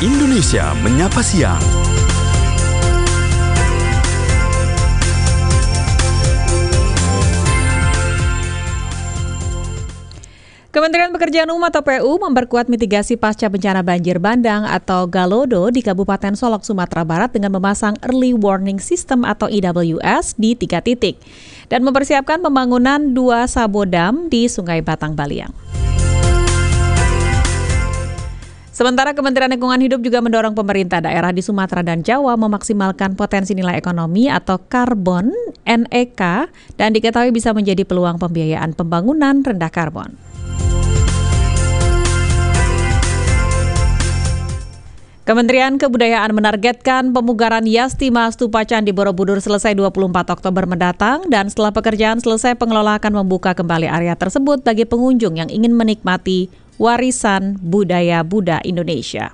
Indonesia Menyapa Siang. Kementerian Pekerjaan Umum atau PU memperkuat mitigasi pasca bencana banjir bandang atau Galodo di Kabupaten Solok, Sumatera Barat dengan memasang Early Warning System atau EWS di 3 titik dan mempersiapkan pembangunan 2 sabodam di Sungai Batang Baliang. Sementara Kementerian Lingkungan Hidup juga mendorong pemerintah daerah di Sumatera dan Jawa memaksimalkan potensi nilai ekonomi atau karbon NEK dan diketahui bisa menjadi peluang pembiayaan pembangunan rendah karbon. Kementerian Kebudayaan menargetkan pemugaran Yastima Stupa Candi Borobudur selesai 24 Oktober mendatang dan setelah pekerjaan selesai pengelola akan membuka kembali area tersebut bagi pengunjung yang ingin menikmati warisan budaya Buddha Indonesia.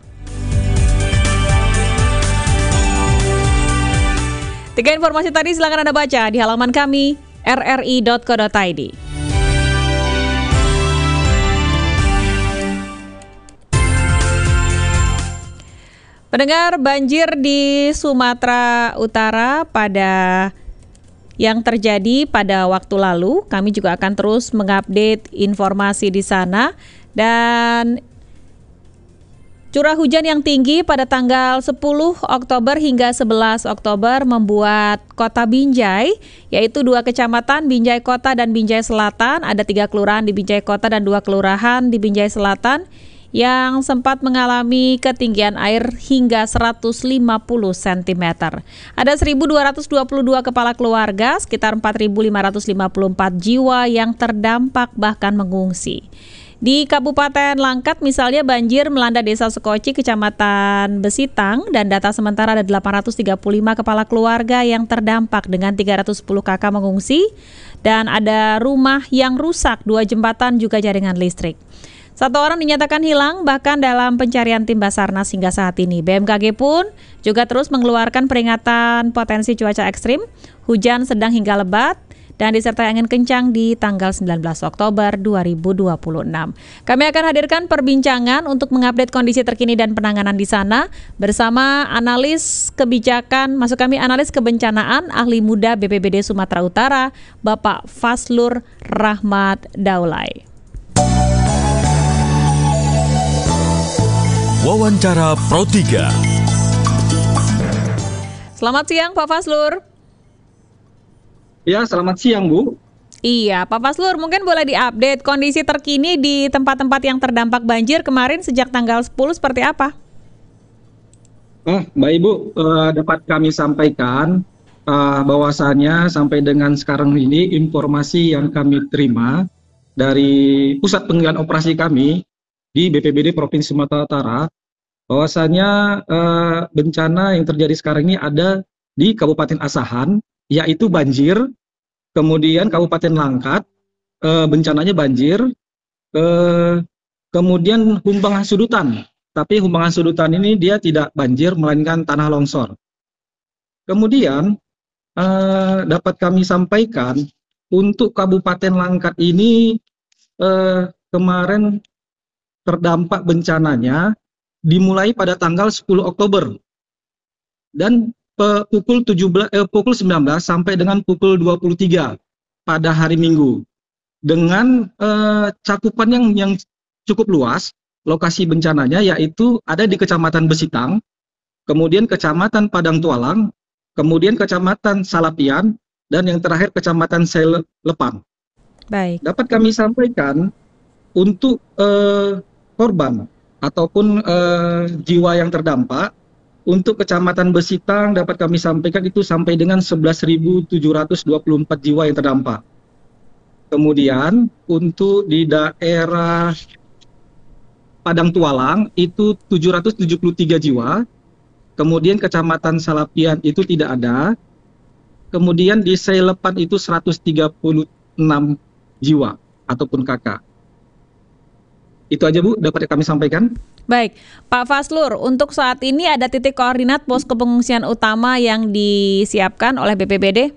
3 informasi tadi silakan Anda baca di halaman kami rri.co.id. Pendengar, banjir di Sumatera Utara yang terjadi pada waktu lalu, kami juga akan terus mengupdate informasi di sana. Dan curah hujan yang tinggi pada tanggal 10 Oktober hingga 11 Oktober membuat Kota Binjai, yaitu 2 kecamatan Binjai Kota dan Binjai Selatan, ada 3 kelurahan di Binjai Kota dan 2 kelurahan di Binjai Selatan, yang sempat mengalami ketinggian air hingga 150 cm. Ada 1.222 kepala keluarga, sekitar 4.554 jiwa yang terdampak bahkan mengungsi. Di Kabupaten Langkat misalnya banjir melanda Desa Sekoci, Kecamatan Besitang, dan data sementara ada 835 kepala keluarga yang terdampak dengan 310 kakak mengungsi, dan ada rumah yang rusak, 2 jembatan juga jaringan listrik. 1 orang dinyatakan hilang bahkan dalam pencarian tim Basarnas hingga saat ini. BMKG pun juga terus mengeluarkan peringatan potensi cuaca ekstrim, hujan sedang hingga lebat, dan disertai angin kencang di tanggal 19 Oktober 2026. Kami akan hadirkan perbincangan untuk mengupdate kondisi terkini dan penanganan di sana bersama analis kebijakan, analis kebencanaan, ahli muda BPBD Sumatera Utara, Bapak Fazlur Rahmat Daulay. Wawancara Pro 3. Selamat siang Pak Fazlur. Ya, selamat siang Bu. Iya, Pak Fazlur, mungkin boleh diupdate kondisi terkini di tempat-tempat yang terdampak banjir kemarin sejak tanggal 10 seperti apa? Mbak Ibu, dapat kami sampaikan bahwasannya sampai dengan sekarang ini informasi yang kami terima dari pusat pengendalian operasi kami di BPBD Provinsi Sumatera Utara, bahwasanya bencana yang terjadi sekarang ini ada di Kabupaten Asahan, yaitu banjir, kemudian Kabupaten Langkat, bencananya banjir, kemudian Humbangan Sudutan, tapi Humbangan Sudutan ini dia tidak banjir, melainkan tanah longsor. Kemudian dapat kami sampaikan, untuk Kabupaten Langkat ini kemarin terdampak bencananya dimulai pada tanggal 10 Oktober dan pukul 19 sampai dengan pukul 23 pada hari Minggu dengan cakupan yang cukup luas. Lokasi bencananya yaitu ada di Kecamatan Besitang, kemudian Kecamatan Padang Tualang, kemudian Kecamatan Salapian, dan yang terakhir Kecamatan Selepan. Baik. Dapat kami sampaikan untuk korban ataupun jiwa yang terdampak, untuk Kecamatan Besitang dapat kami sampaikan itu sampai dengan 11.724 jiwa yang terdampak. Kemudian untuk di daerah Padang Tualang itu 773 jiwa, kemudian Kecamatan Salapian itu tidak ada, kemudian di Selepan itu 136 jiwa ataupun kakak. Itu aja Bu, dapat kami sampaikan. Baik, Pak Fazlur, untuk saat ini ada titik koordinat posko pengungsian utama yang disiapkan oleh BPBD?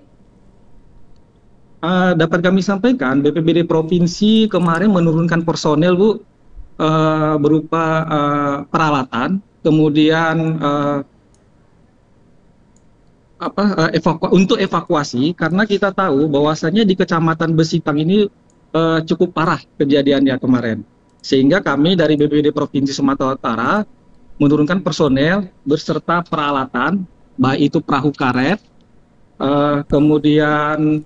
Dapat kami sampaikan, BPBD Provinsi kemarin menurunkan personel Bu, berupa peralatan kemudian untuk evakuasi, karena kita tahu bahwasannya di Kecamatan Besitang ini cukup parah kejadiannya kemarin, sehingga kami dari BPBD Provinsi Sumatera Utara menurunkan personel berserta peralatan, baik itu perahu karet, kemudian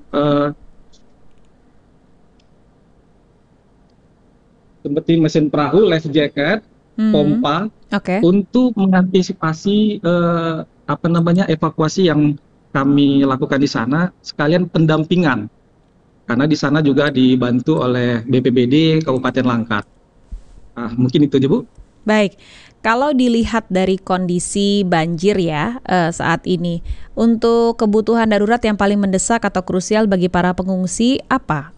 seperti mesin perahu, life jacket, pompa, untuk mengantisipasi evakuasi yang kami lakukan di sana, sekalian pendampingan, karena di sana juga dibantu oleh BPBD Kabupaten Langkat. Mungkin itu aja, Bu. Baik, kalau dilihat dari kondisi banjir ya saat ini, untuk kebutuhan darurat yang paling mendesak atau krusial bagi para pengungsi apa?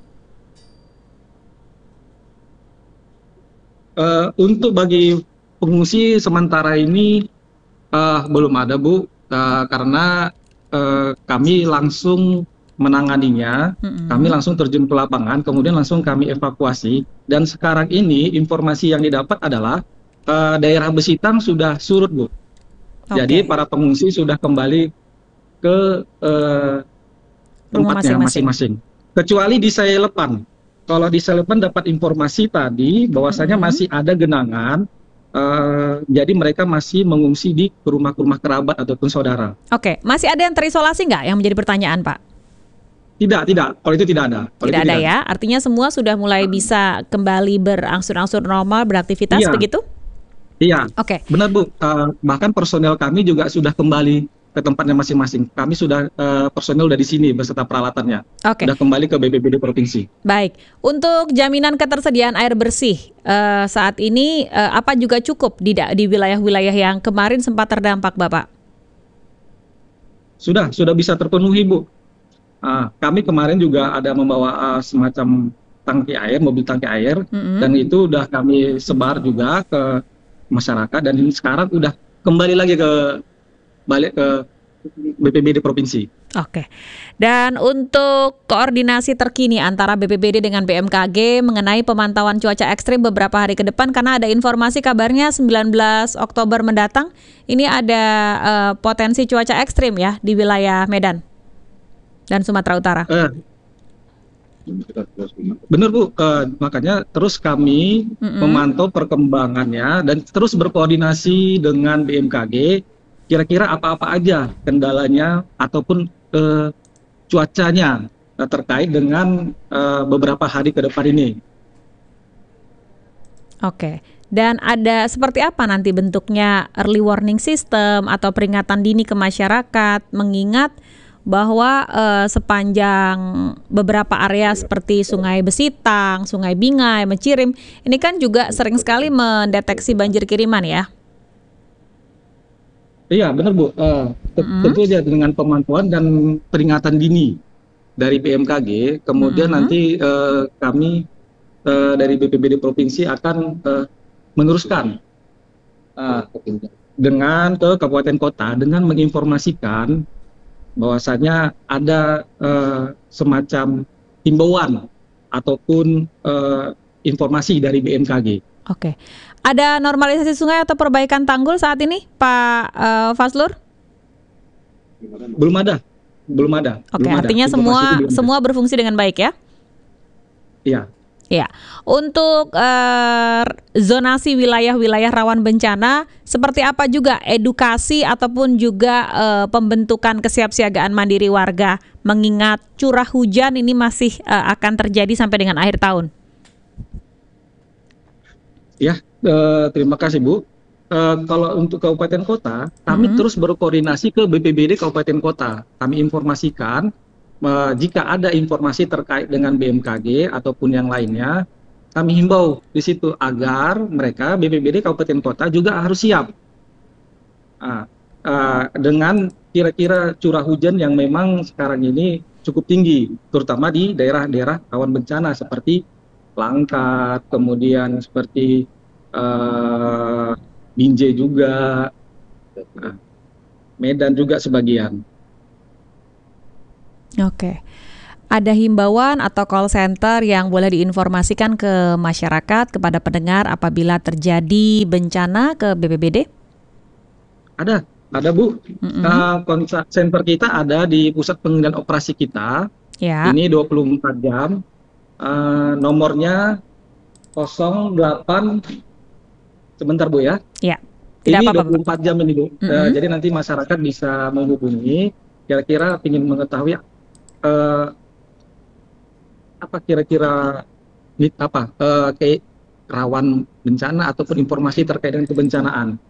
Untuk bagi pengungsi sementara ini belum ada, Bu, karena kami langsung menanganinya, kami langsung terjun ke lapangan, kemudian langsung kami evakuasi, dan sekarang ini informasi yang didapat adalah daerah Besitang sudah surut, Bu. Jadi para pengungsi sudah kembali ke tempatnya masing-masing. Kecuali di Sayelepan. Kalau di Sayelepan dapat informasi tadi bahwasanya masih ada genangan, jadi mereka masih mengungsi di rumah-rumah kerabat ataupun saudara. Oke, masih ada yang terisolasi nggak yang menjadi pertanyaan, Pak? Tidak. Kalau itu tidak ada. Tidak ada ya? Artinya semua sudah mulai bisa kembali berangsur-angsur normal, beraktivitas, begitu? Iya, benar, Bu. Bahkan personel kami juga sudah kembali ke tempatnya masing-masing. Kami sudah personel udah di sini beserta peralatannya. Sudah kembali ke BPBD Provinsi. Baik, untuk jaminan ketersediaan air bersih saat ini apa juga cukup di wilayah-wilayah yang kemarin sempat terdampak, Bapak? Sudah bisa terpenuhi, Bu. Kami kemarin juga ada membawa semacam tangki air, mobil tangki air, dan itu udah kami sebar juga ke masyarakat, dan ini sekarang udah kembali lagi balik ke BPBD Provinsi. Oke. Dan untuk koordinasi terkini antara BPBD dengan BMKG mengenai pemantauan cuaca ekstrim beberapa hari ke depan, karena ada informasi kabarnya 19 Oktober mendatang ini ada potensi cuaca ekstrim ya di wilayah Medan dan Sumatera Utara. Benar, Bu, makanya terus kami memantau perkembangannya dan terus berkoordinasi dengan BMKG, kira-kira apa-apa aja kendalanya ataupun cuacanya terkait dengan beberapa hari ke depan ini. Oke, dan ada seperti apa nanti bentuknya early warning system atau peringatan dini ke masyarakat, mengingat bahwa sepanjang beberapa area seperti Sungai Besitang, Sungai Bingai, Mecirim, ini kan juga sering sekali mendeteksi banjir kiriman ya? Iya, benar, Bu. Tentu saja dengan pemantauan dan peringatan dini dari BMKG, kemudian nanti kami dari BPBD Provinsi akan meneruskan dengan ke kabupaten kota dengan menginformasikan bahwasanya ada semacam himbauan ataupun informasi dari BMKG. Oke. Ada normalisasi sungai atau perbaikan tanggul saat ini, Pak Fazlur? Belum ada. Oke, artinya semua berfungsi dengan baik ya? Iya. Ya, untuk zonasi wilayah-wilayah rawan bencana, seperti apa juga edukasi ataupun juga pembentukan kesiapsiagaan mandiri warga, mengingat curah hujan ini masih akan terjadi sampai dengan akhir tahun? Ya, terima kasih, Bu. Kalau untuk kabupaten kota, kami terus berkoordinasi ke BPBD kabupaten kota. Kami informasikan jika ada informasi terkait dengan BMKG ataupun yang lainnya, kami himbau di situ agar mereka BPBD kabupaten kota juga harus siap dengan kira-kira curah hujan yang memang sekarang ini cukup tinggi, terutama di daerah-daerah rawan bencana seperti Langkat, kemudian seperti Binjai juga, Medan juga sebagian. Oke. ada himbauan atau call center yang boleh diinformasikan ke masyarakat, kepada pendengar apabila terjadi bencana ke BPBD? Ada Bu. Kontak center kita ada di pusat pengendalian operasi kita. Ya. Ini 24 jam. Nomornya 08. Sebentar Bu ya. Ya. Tidak Ini apa-apa, 24 jam ini Bu. Jadi nanti masyarakat bisa menghubungi. Kira-kira ingin mengetahui apa kira-kira kayak rawan bencana ataupun informasi terkait dengan kebencanaan.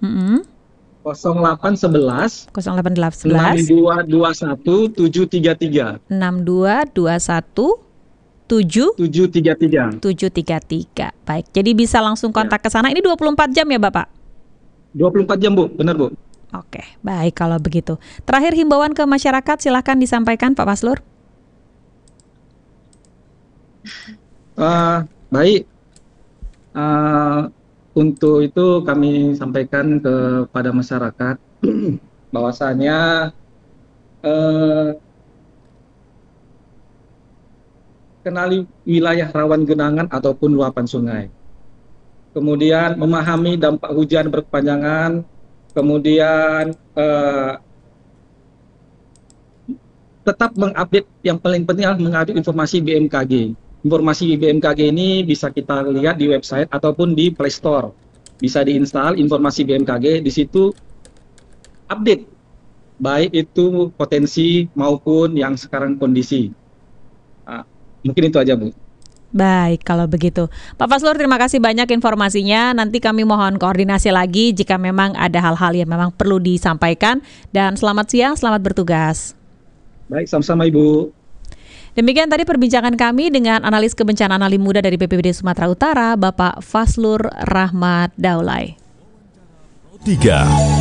0811 0811 6221 733 6221 733. Baik, jadi bisa langsung kontak ke sana. Ini 24 jam ya Bapak? 24 jam Bu, benar Bu. Oke, baik kalau begitu. Terakhir himbauan ke masyarakat silahkan disampaikan Pak Faslur. Baik. Untuk itu kami sampaikan kepada masyarakat bahwasanya kenali wilayah rawan genangan ataupun luapan sungai. Kemudian memahami dampak hujan berkepanjangan, kemudian tetap mengupdate, yang paling penting adalah mengupdate informasi BMKG. Informasi BMKG ini bisa kita lihat di website ataupun di Play Store. Bisa diinstal informasi BMKG, di situ update, baik itu potensi maupun yang sekarang kondisi. Mungkin itu aja Bu. Baik, kalau begitu. Pak Faslur, terima kasih banyak informasinya. Nanti kami mohon koordinasi lagi jika memang ada hal-hal yang memang perlu disampaikan. Dan selamat siang, selamat bertugas. Baik, sama-sama Ibu. Demikian tadi perbincangan kami dengan analis kebencanaan Ali Muda dari BPBD Sumatera Utara, Bapak Faslur Rahmat Daulay. 3.